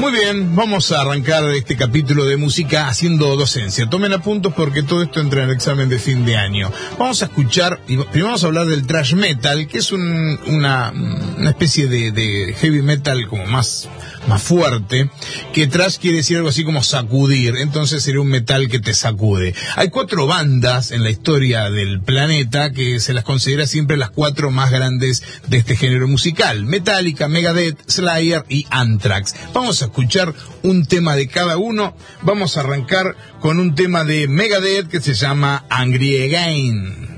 Muy bien, vamos a arrancar este capítulo de música haciendo docencia. Tomen apuntos porque todo esto entra en el examen de fin de año. Vamos a escuchar, y primero vamos a hablar del thrash metal, que es una especie de heavy metal como más fuerte, que thrash quiere decir algo así como sacudir, entonces sería un metal que te sacude. Hay 4 bandas en la historia del planeta que se las considera siempre las 4 más grandes de este género musical: Metallica, Megadeth, Slayer y Anthrax. Vamos a escuchar un tema de cada uno. Vamos a arrancar con un tema de Megadeth que se llama Angry Again.